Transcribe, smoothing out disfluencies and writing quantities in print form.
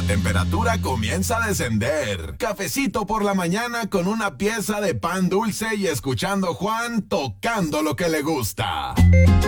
temperatura comienza a descender. Cafecito por la mañana con una pieza de pan dulce y escuchando a Juan tocando lo que le gusta.